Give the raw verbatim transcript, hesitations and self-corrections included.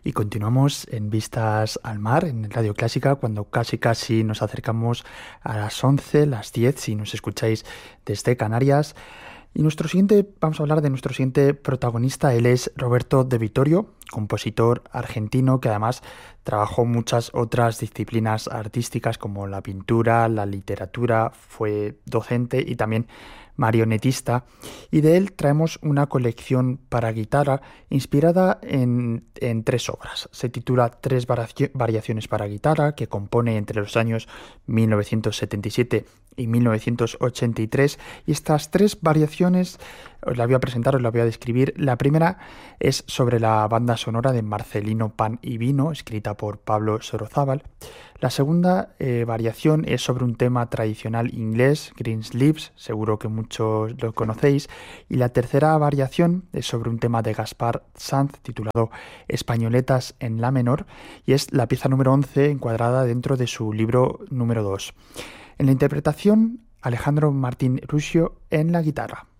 Y continuamos en Vistas al Mar, en Radio Clásica, cuando casi casi nos acercamos a las once, las diez, si nos escucháis desde Canarias. Y nuestro siguiente, vamos a hablar de nuestro siguiente protagonista. Él es Roberto de Vittorio, compositor argentino que además trabajó muchas otras disciplinas artísticas como la pintura, la literatura, fue docente y también marionetista, y de él traemos una colección para guitarra inspirada en, en tres obras. Se titula Tres variaciones para guitarra, que compone entre los años mil novecientos setenta y siete y mil novecientos ochenta y tres, y estas tres variaciones os las voy a presentar, os las voy a describir. La primera es sobre la banda sonora de Marcelino Pan y Vino, escrita por Pablo Sorozábal. La segunda eh, variación es sobre un tema tradicional inglés, Greensleeves, seguro que muchos lo conocéis. Y la tercera variación es sobre un tema de Gaspar Sanz, titulado Españoletas en la menor, y es la pieza número once, encuadrada dentro de su libro número dos. En la interpretación, Alejandro Martín Ruscio en la guitarra.